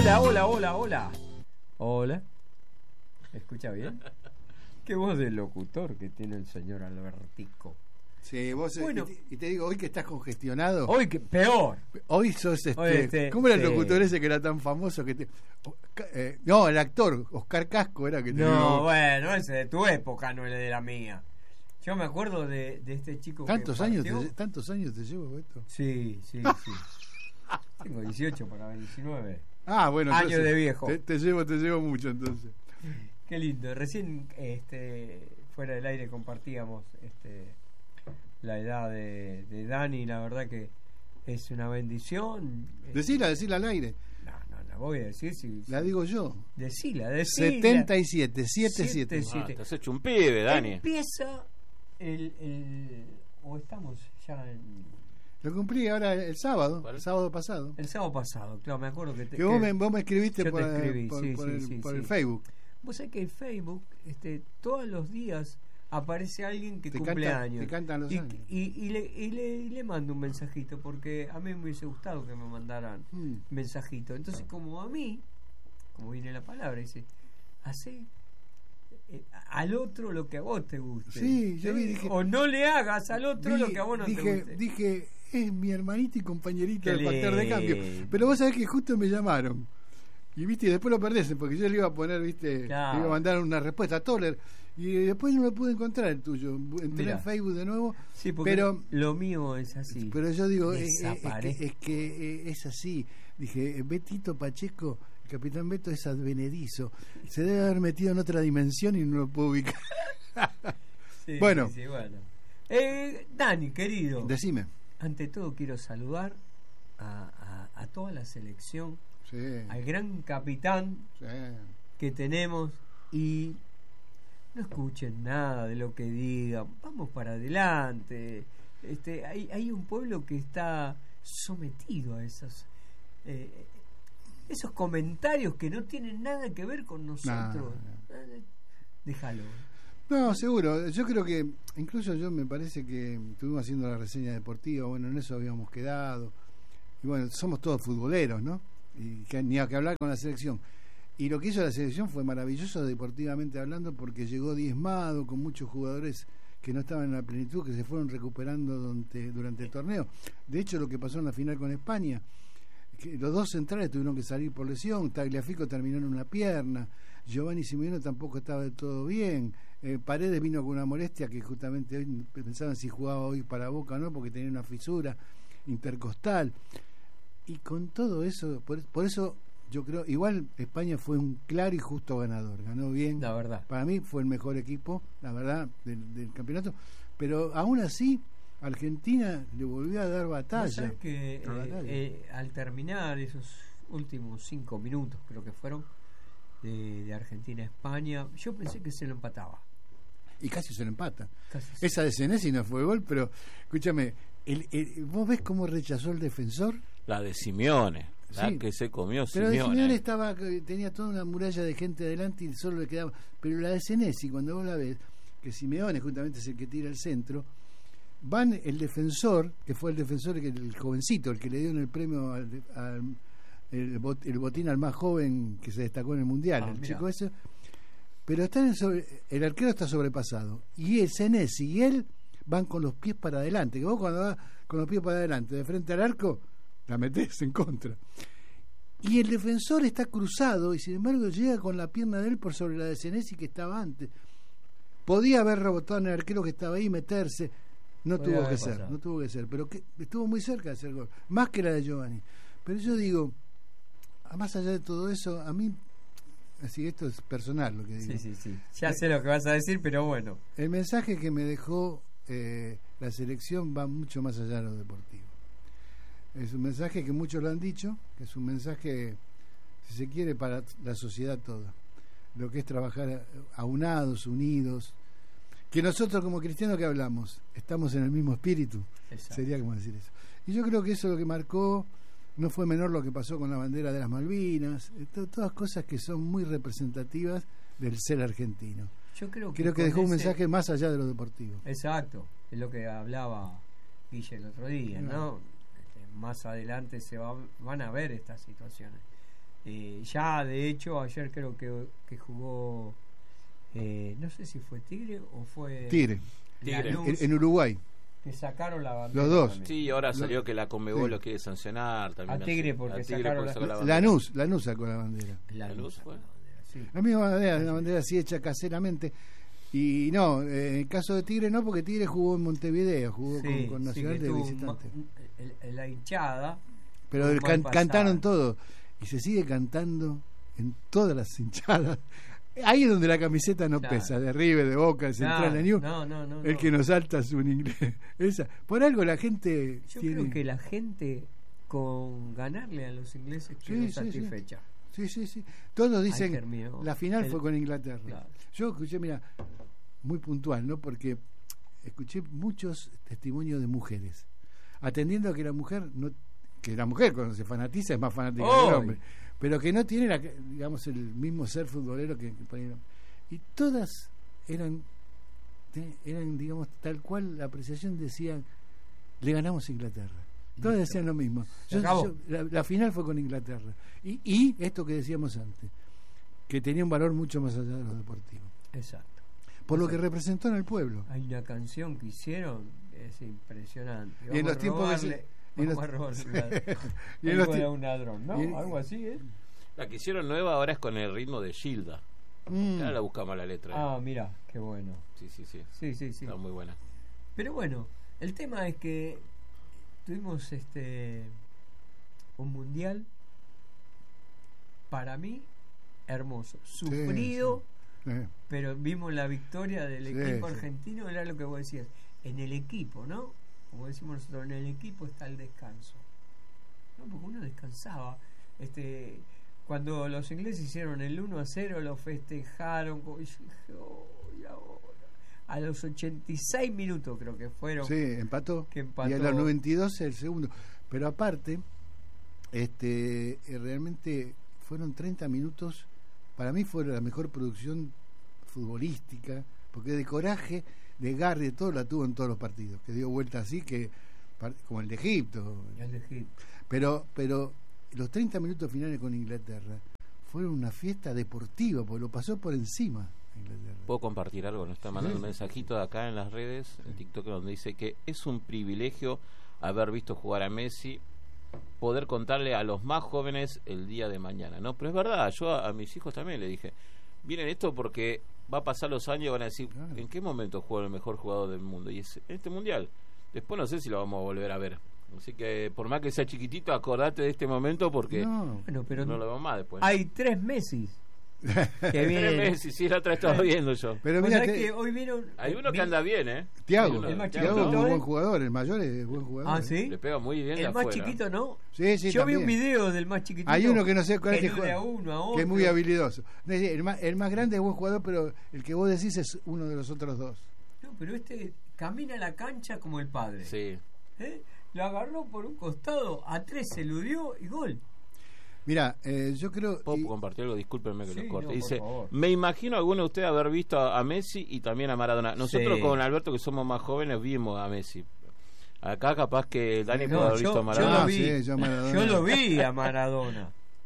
Hola, hola, hola, hola. Hola. ¿Me escucha bien? Qué voz de locutor que tiene el señor Albertico. Sí, vos, Bueno, y te digo, hoy que estás congestionado. Hoy que peor. Hoy sos Hoy ¿cómo era el locutor ese que era tan famoso que no, el actor, Oscar Casco era que tenía una No, voz. bueno, ese de tu época, no el de la mía. Yo me acuerdo de este chico ¿Tantos que años partió. tantos años te llevo esto? Sí. Tengo 18 para 29. Ah, bueno, Años entonces, de viejo. Te llevo mucho entonces. Qué lindo. Recién fuera del aire compartíamos la edad de Dani, la verdad que es una bendición. Decila al aire. No voy a decir si La digo yo. Decila. 77, 77. Ah, te has hecho un pibe, Dani. Empieza o estamos ya en Lo cumplí ahora el sábado pasado. el sábado pasado, claro, me acuerdo que Vos me escribiste yo por, te escribí, por el Facebook. Vos sabés que en Facebook todos los días aparece alguien que cumple años. Te cantan los años. Y le mando un mensajito, porque a mí me hubiese gustado que me mandaran mensajito. Entonces, como viene la palabra, dice, hace al otro lo que a vos te guste. Sí, yo dije, o no le hagas al otro lo que a vos no te guste. Dije, es mi hermanita y compañerita Qué del factor de cambio. Pero vos sabés que justo me llamaron. Y viste, después lo perdés, porque yo le iba a poner, viste, Claro. le iba a mandar una respuesta a Toller. Y después no lo pude encontrar el tuyo. Entré Mirá. en Facebook de nuevo. Sí, porque pero lo mío es así. Pero yo digo, es que es así. Dije, Betito Pacheco, el capitán Beto es advenedizo. Se debe haber metido en otra dimensión y no lo puedo ubicar. Sí, bueno. sí, bueno. Dani, querido. Decime. Ante todo quiero saludar a toda la selección, Sí. al gran capitán Sí. que tenemos, y no escuchen nada de lo que digan, vamos para adelante. Hay un pueblo que está sometido a esos comentarios que no tienen nada que ver con nosotros. Déjalo. No, seguro. Yo creo que, incluso yo me parece que estuvimos haciendo la reseña deportiva, bueno, en eso habíamos quedado. Y bueno, somos todos futboleros, ¿no? Y ni a que hablar con la selección. Y lo que hizo la selección fue maravilloso deportivamente hablando, porque llegó diezmado con muchos jugadores que no estaban en la plenitud, que se fueron recuperando durante el torneo. De hecho, lo que pasó en la final con España, que los dos centrales tuvieron que salir por lesión. Tagliafico terminó en una pierna, Giovanni Simeone tampoco estaba del todo bien, Paredes vino con una molestia que justamente hoy pensaban si jugaba hoy para Boca o no, porque tenía una fisura intercostal. Y con todo eso, por eso yo creo, igual España fue un claro y justo ganador, ganó bien, La verdad. para mí fue el mejor equipo, la verdad, del campeonato, pero aún así Argentina le volvió a dar batalla. ¿Vos sabés que al terminar esos últimos 5 minutos, creo que fueron, de Argentina a España, yo pensé que se lo empataba. Y casi se lo empata. Casi Esa de Senesi no fue gol, pero escúchame, ¿vos ves cómo rechazó el defensor? La de Simeone, la Sí. que se comió Pero de Simeone. Simeone tenía toda una muralla de gente adelante y solo le quedaba. Pero la de Senesi, cuando vos la ves, que Simeone justamente es el que tira el centro, van el defensor, que fue el defensor, el jovencito, el que le dieron el premio el botín al más joven que se destacó en el mundial, el mirá. chico ese. Pero el arquero está sobrepasado. Y el Senesi y él van con los pies para adelante. Que vos cuando vas con los pies para adelante, de frente al arco, la metés en contra. Y el defensor está cruzado y sin embargo llega con la pierna de él por sobre la de Senesi que estaba antes. Podía haber rebotado en el arquero que estaba ahí, meterse. No tuvo que ser, pero que estuvo muy cerca de hacer gol, más que la de Giovanni. Pero yo digo, más allá de todo eso, a mí, así, esto es personal lo que digo. Sí. Ya sé lo que vas a decir, pero bueno. El mensaje que me dejó la selección va mucho más allá de lo deportivo. Es un mensaje que muchos lo han dicho, que es un mensaje, si se quiere, para la sociedad toda. Lo que es trabajar aunados, unidos. Que nosotros como cristianos que hablamos, estamos en el mismo espíritu. Exacto. Sería como decir eso. Y yo creo que eso es lo que marcó. No fue menor lo que pasó con la bandera de las Malvinas. Todas cosas que son muy representativas del ser argentino. Yo creo que dejó un mensaje más allá de lo deportivo. Exacto, es lo que hablaba Guille el otro día, ¿no? Más adelante van a ver estas situaciones. Ya de hecho ayer creo que jugó, no sé si fue Tigre o fue Tigre. Lanús, En Uruguay. que sacaron la bandera Los dos. también. Sí, ahora salió que la Conmebol Sí. lo quiere sancionar también. A Tigre porque sacaron sacó la bandera. Lanús sacó la bandera. Lanús fue. Sí. La misma bandera, una bandera así hecha caseramente. Y no, en el caso de Tigre no, porque Tigre jugó en Montevideo, jugó Sí, con sí, Nacional que de tuvo visitante. la hinchada. Pero mal pasada. cantaron todo. Y se sigue cantando en todas las hinchadas. Ahí es donde la camiseta no Claro. pesa, de River, de Boca, de Central, de News. No. El que nos salta es un inglés. Esa. Por algo la gente Yo tiene... creo que la gente con ganarle a los ingleses quedó Sí. satisfecha. Sí. Todos dicen, Ahí terminó. la final fue con Inglaterra. Claro. Yo escuché, mira, muy puntual, ¿no? Porque escuché muchos testimonios de mujeres, atendiendo a que la mujer cuando se fanatiza es más fanática que el hombre, pero que no tiene digamos el mismo ser futbolero que ponen. Y todas eran digamos tal cual la apreciación, decían le ganamos a Inglaterra. Todas Listo. decían lo mismo. Se acabó. La final fue con Inglaterra. Y esto que decíamos antes, que tenía un valor mucho más allá de lo deportivo. Exacto. Por lo que representó en el pueblo. Hay una canción que hicieron, es impresionante. Y en los tiempos que se- y en los- vamos a robarle y en los algo ti- de un ladrón, ¿no? y- Algo así, ¿eh? La que hicieron nueva ahora es con el ritmo de Gilda. Mm. Ahora la buscamos la letra. Ah, mira, qué bueno. Sí. Sí. Está muy buena. Pero bueno, el tema es que tuvimos un mundial, para mí, hermoso. Sufrido, pero vimos la victoria del Sí, equipo sí. argentino, era lo que vos decías. En el equipo, ¿no? Como decimos nosotros, en el equipo está el descanso. ¿No? Porque uno descansaba. Cuando los ingleses hicieron el 1-0, lo festejaron. Y yo dije, "Oh, y ahora". A los 86 minutos creo que fueron. Sí, empató. Que empató. Y a los 92 el segundo. Pero aparte, realmente fueron 30 minutos. Para mí fue la mejor producción futbolística, porque de coraje, de garra y de todo la tuvo en todos los partidos, que dio vuelta así, como el de Egipto. El de Egipto. Pero los 30 minutos finales con Inglaterra fueron una fiesta deportiva, porque lo pasó por encima Inglaterra. ¿Puedo compartir algo? Nos está mandando un mensajito de acá en las redes, en TikTok, donde dice que es un privilegio haber visto jugar a Messi, poder contarle a los más jóvenes el día de mañana, ¿no? Pero es verdad, yo a mis hijos también le dije, miren esto porque va a pasar los años y van a decir, Claro. ¿en qué momento jugó el mejor jugador del mundo? Y es en este mundial. Después no sé si lo vamos a volver a ver. Así que por más que sea chiquitito, acordate de este momento porque No, Bueno, pero no lo vemos más después. hay 3 Messi que Tres vienen. meses, sí, la otra estaba viendo yo. pero Vos mira, sabés que hoy vieron. Hay uno que anda bien, ¿eh? Thiago, Hay uno- el más Thiago es chiquitito, un ¿eh? buen jugador, el mayor es buen jugador. Ah, ¿sí? Le pega muy bien de El más afuera. chiquito, ¿no? Sí, Yo vi un también. video del más chiquitito. Hay uno que no sé cuál es que que no de juega, a uno, a otro. que es muy habilidoso. No, el más grande es buen jugador, pero el que vos decís es uno de los otros dos. No, pero camina a la cancha como el padre. Sí. ¿Eh? Lo agarró por un costado, a 3 se eludió y gol. Mira, yo creo... ¿Puedo compartir algo? Discúlpenme que Sí, lo corte. no, por Dice, favor. me imagino a alguno de ustedes haber visto a Messi y también a Maradona. Nosotros Sí. con Alberto, que somos más jóvenes, vimos a Messi. Acá capaz que Dani No, puede haber visto a yo Maradona. lo vi. sí, yo a Maradona. Yo lo vi a Maradona.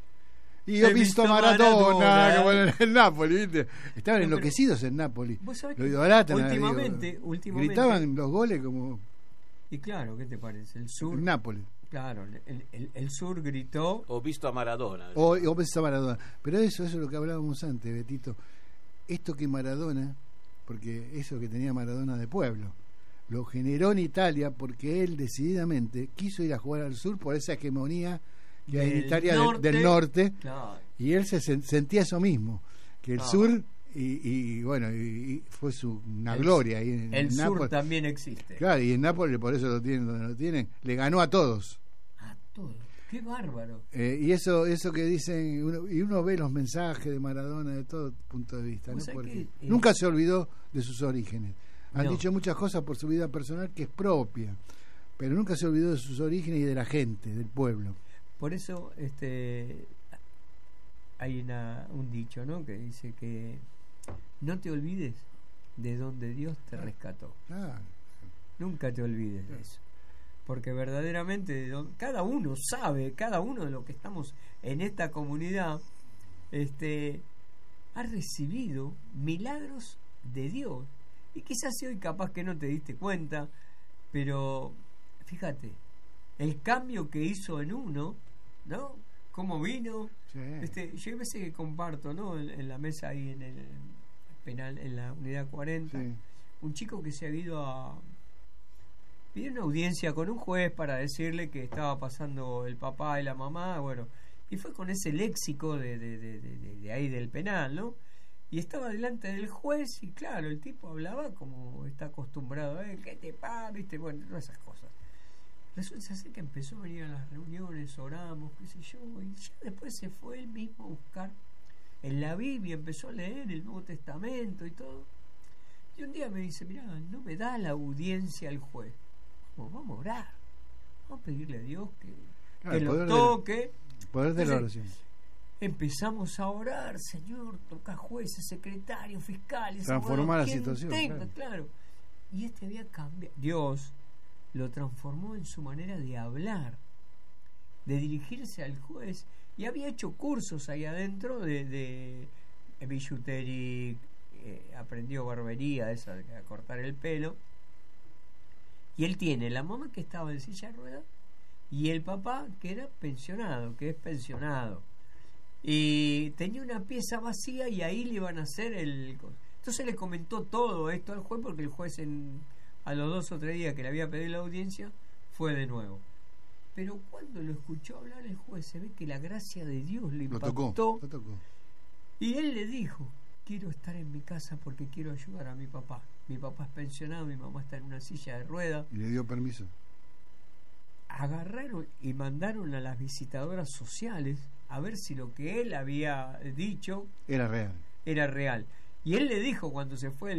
Y yo he visto a Maradona, Maradona. como en el Napoli, ¿viste? Estaban No, enloquecidos en Napoli. Vos sabés Lo que idolatran. últimamente, Gritaban los goles como y claro, ¿qué te parece? El sur, en Napoli. claro, el sur gritó. O visto a Maradona. O ves a Maradona. Pero eso es lo que hablábamos antes, Betito. Esto que Maradona, porque eso que tenía Maradona de pueblo, lo generó en Italia porque él decididamente quiso ir a jugar al sur por esa hegemonía que hay en Del Italia norte. del norte, Claro. y él sentía eso mismo, que el Ah. sur, y bueno, y fue una El- gloria. Y en El sur Nápoles, también existe. claro, y en Nápoles, por eso lo tienen donde lo tienen, le ganó a todos. A todo. Qué bárbaro. Y eso que dicen, uno ve los mensajes de Maradona de todo punto de vista, ¿no? Vos sabés Porque que, nunca se olvidó de sus orígenes. Han No. dicho muchas cosas por su vida personal que es propia, pero nunca se olvidó de sus orígenes y de la gente, del pueblo. Por eso hay un dicho, ¿no? Que dice que no te olvides de donde Dios te rescató. Claro. Nunca te olvides de eso. porque verdaderamente cada uno sabe, cada uno de los que estamos en esta comunidad ha recibido milagros de Dios. Y quizás hoy capaz que no te diste cuenta, pero fíjate, el cambio que hizo en uno, ¿no? Cómo vino. Sí. Yo hay veces que comparto, ¿no? En la mesa ahí en el penal, en la unidad 40, Sí. un chico que se ha ido a pidió una audiencia con un juez para decirle que estaba pasando el papá y la mamá, bueno, y fue con ese léxico de ahí del penal, ¿no? Y estaba delante del juez y claro, el tipo hablaba como está acostumbrado, ¿qué te pasa? ¿Viste? Bueno, todas esas cosas. Resulta ser que empezó a venir a las reuniones, oramos, qué sé yo, y ya después se fue él mismo a buscar en la Biblia, empezó a leer el Nuevo Testamento y todo. Y un día me dice, mirá, no me da la audiencia el juez. Vamos a orar, vamos a pedirle a Dios que lo toque. Poder de la oración. Empezamos a orar, Señor, toca jueces, secretarios, fiscales, transformar abogados, la situación, tenga, claro. Y había cambiado. Dios lo transformó en su manera de hablar, de dirigirse al juez, y había hecho cursos ahí adentro de billutería, aprendió barbería, esa de cortar el pelo. Y él tiene la mamá que estaba en silla de ruedas y el papá que era pensionado, que es pensionado. Y tenía una pieza vacía y ahí le iban a hacer el... Entonces le comentó todo esto al juez, porque el juez a los 2 o 3 días que le había pedido la audiencia fue de nuevo. Pero cuando lo escuchó hablar el juez, se ve que la gracia de Dios le impactó. Lo tocó. Y él le dijo, quiero estar en mi casa porque quiero ayudar a mi papá. Mi papá es pensionado, mi mamá está en una silla de ruedas. Y le dio permiso. Agarraron y mandaron a las visitadoras sociales a ver si lo que él había dicho era real. Y él le dijo cuando se fue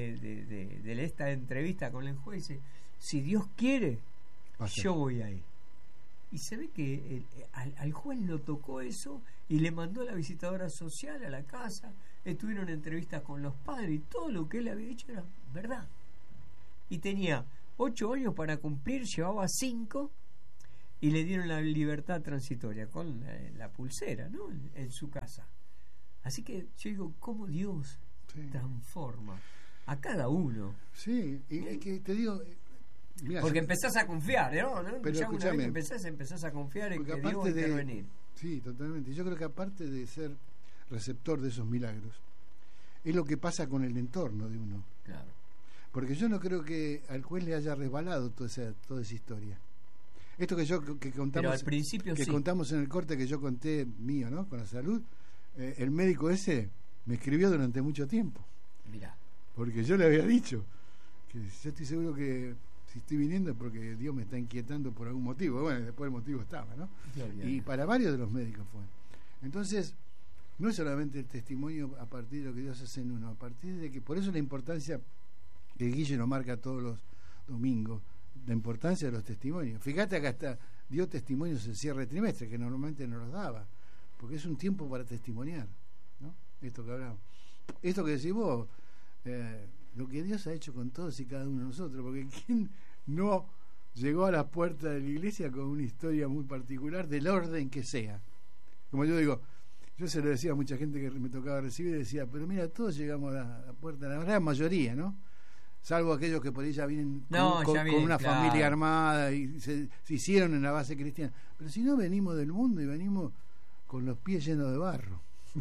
de esta entrevista con el juez, dice, si Dios quiere, yo voy ahí. Y se ve que al juez lo tocó eso y le mandó a la visitadora social a la casa. Estuvieron entrevistas con los padres y todo lo que él había dicho era verdad. Y tenía 8 años para cumplir, llevaba 5 y le dieron la libertad transitoria con la pulsera, ¿no? En su casa. Así que yo digo, ¿cómo Dios transforma a cada uno? Sí, y es que te digo... Mirá, porque empezás a confiar, ¿no? Pero ya escúchame, una vez empezás a confiar en que Dios va a intervenir. Sí, totalmente. Yo creo que aparte de ser receptor de esos milagros, es lo que pasa con el entorno de uno. Claro. Porque yo no creo que al juez le haya resbalado toda esa historia. Esto que contamos, pero al principio que contamos en el corte que yo conté mío, ¿no? Con la salud, el médico ese me escribió durante mucho tiempo. Mirá. Porque yo le había dicho que yo estoy seguro que si estoy viniendo es porque Dios me está inquietando por algún motivo. Bueno, después el motivo estaba, ¿no? Y para varios de los médicos fue. Entonces, no es solamente el testimonio a partir de lo que Dios hace en uno, a partir de que, por eso la importancia que Guille nos marca todos los domingos, la importancia de los testimonios. Fíjate, acá está, dio testimonios el cierre de trimestre, que normalmente no los daba, porque es un tiempo para testimoniar, ¿no? Esto que hablamos. Esto que decís vos, lo que Dios ha hecho con todos y cada uno de nosotros, porque ¿quién no llegó a la puerta de la iglesia con una historia muy particular del orden que sea? Como yo digo, yo se lo decía a mucha gente que me tocaba recibir, y decía, pero mira, todos llegamos a la puerta, la gran mayoría, ¿no? Salvo aquellos que por ahí ya vienen con una familia armada y se hicieron en la base cristiana. Pero si no, venimos del mundo y venimos con los pies llenos de barro.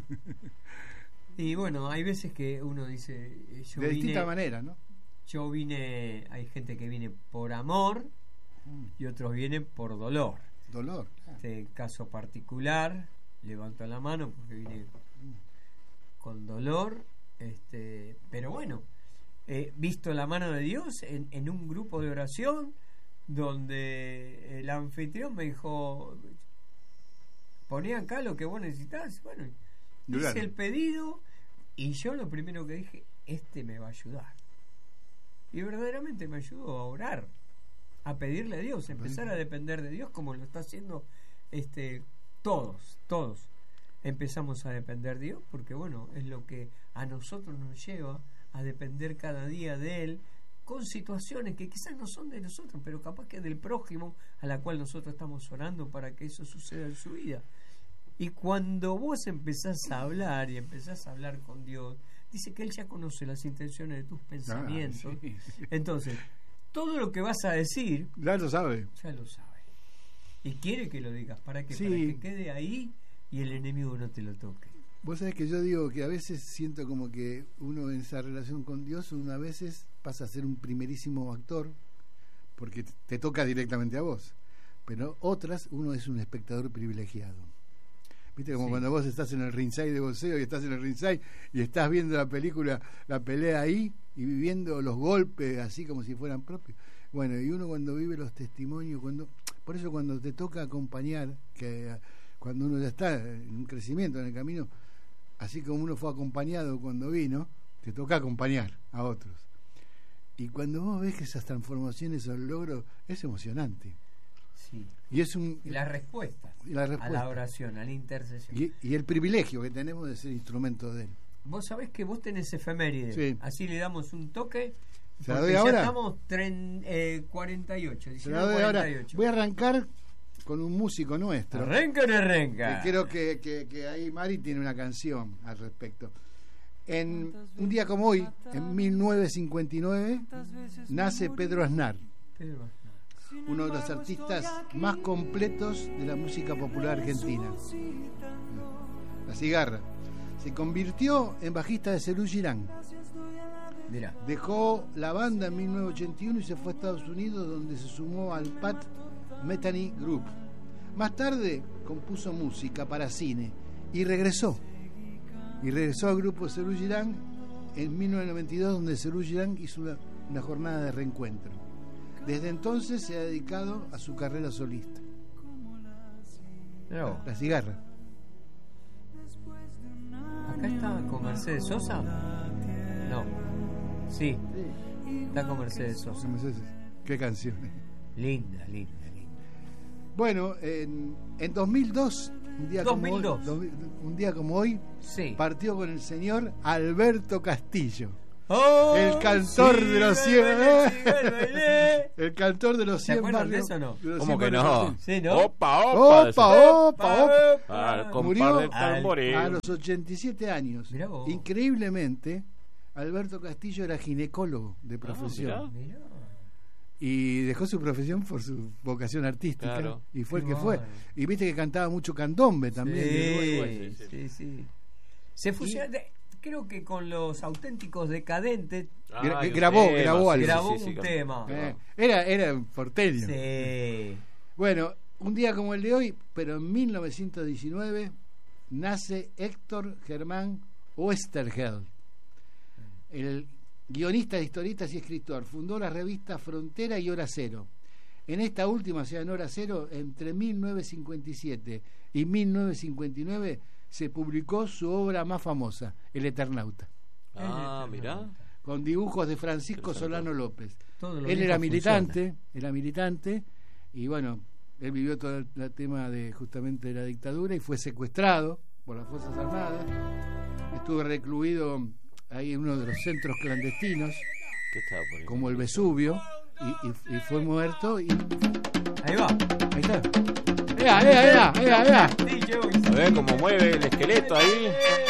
Y bueno, hay veces que uno dice... de distinta manera, ¿no? Yo vine... Hay gente que viene por amor y otros vienen por dolor. Dolor. Este caso particular, levanto la mano porque vine con dolor. Pero bueno... visto la mano de Dios en un grupo de oración donde el anfitrión me dijo, poné acá lo que vos necesitas. Bueno, hice el pedido y yo lo primero que dije, me va a ayudar, y verdaderamente me ayudó a orar, a pedirle a Dios, a empezar a depender de Dios, como lo está haciendo todos empezamos a depender de Dios, porque bueno, es lo que a nosotros nos lleva a depender cada día de Él con situaciones que quizás no son de nosotros, pero capaz que del prójimo a la cual nosotros estamos orando para que eso suceda en su vida. Y cuando vos empezás a hablar y empezás a hablar con Dios, dice que Él ya conoce las intenciones de tus pensamientos. Sí. Entonces, todo lo que vas a decir, Ya lo sabe. ya lo sabe. Y quiere que lo digas. ¿Para qué? Sí. Para que quede ahí y el enemigo no te lo toque. Vos sabés que yo digo que a veces siento como que uno en esa relación con Dios, uno a veces pasa a ser un primerísimo actor, porque te toca directamente a vos. Pero otras, uno es un espectador privilegiado. Viste, como Sí. cuando vos estás en el ringside de boxeo y estás en el ringside y estás viendo la película, la pelea ahí y viviendo los golpes así como si fueran propios. Bueno, y uno cuando vive los testimonios, por eso cuando te toca acompañar, que cuando uno ya está en un crecimiento en el camino, así como uno fue acompañado cuando vino, te toca acompañar a otros. Y cuando vos ves que esas transformaciones, esos logros, es emocionante. Sí. Y es un Y la respuesta, y la a respuesta. la oración, a la intercesión. Y el privilegio que tenemos de ser instrumento de él. Vos sabés que vos tenés efeméride. Sí. Así le damos un toque. ¿Se la porque doy ya ahora? estamos 48. Se la doy ahora. 48. Voy a arrancar con un músico nuestro. ¿Arranca o no arranca? Que creo que ahí Mari tiene una canción al respecto. En un día como hoy, en 1959, nace Pedro Aznar, Pedro Aznar. uno de los artistas más completos de la música popular argentina. La cigarra. Se convirtió en bajista de Serú Girán. Mirá. Dejó la banda en 1981 y se fue a Estados Unidos, donde se sumó al Pat Metheny Group. Más tarde compuso música para cine y regresó. Al grupo Serú Girán en 1992, donde Serú Girán hizo una jornada de reencuentro. Desde entonces se ha dedicado a su carrera solista. Mirá vos. La cigarra. ¿Acá está con Mercedes Sosa? No. Sí, está con Mercedes Sosa. Qué canciones. Linda. Bueno, en 2002, un día 2002. un día como hoy, Sí. partió con el señor Alberto Castillo, ¡Oh! el cantor de los 100. bailé. El cantor de los ¿Se 100 acuerdan de barrios. eso o no? de los ¿Cómo 100 que barrios no? argentinos. Sí, ¿no? Opa. Opa. Ah, con Murió par de tambores. A los 87 años. Mirá vos. Increíblemente, Alberto Castillo era ginecólogo de profesión. mirá. Mirá. Y dejó su profesión por su vocación artística. Claro. Y fue el Qué que fue. bárbaro. Y viste que cantaba mucho candombe también. Y bueno, Sí. Se fusiona, creo que con los auténticos decadentes grabó algo. grabó un tema. Era porteño. Sí. Bueno, un día como el de hoy, pero en 1919, nace Héctor Germán Oesterheld, el guionista, historieta y escritor. Fundó la revista Frontera y Hora Cero. En esta última, o sea, en Hora Cero, entre 1957 y 1959, se publicó su obra más famosa, El Eternauta, Mirá. con dibujos de Francisco Interesante. Solano López. Todo lo Él mismo era funciona. militante, y bueno, él vivió todo el tema de justamente de la dictadura y fue secuestrado por las Fuerzas Armadas. Estuvo recluido ahí en uno de los centros clandestinos, ¿Qué estaba por ahí? como el Vesubio, y fue muerto. Y Ahí va. ahí está. ¡Ea! Sí, yo. A ver cómo mueve el esqueleto ahí.